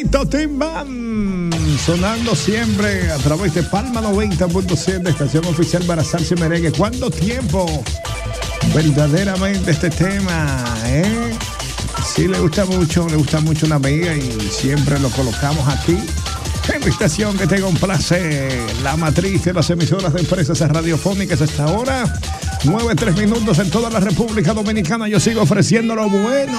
Tito Timban, sonando siempre a través de Palma 90.7, estación oficial para salsa y merengue. ¿Cuánto tiempo? Verdaderamente este tema, Sí, le gusta mucho una amiga y siempre lo colocamos aquí en la estación que te complace, la matriz de las emisoras de empresas radiofónicas. Hasta ahora 9:03 en toda la República Dominicana. Yo sigo ofreciendo lo bueno.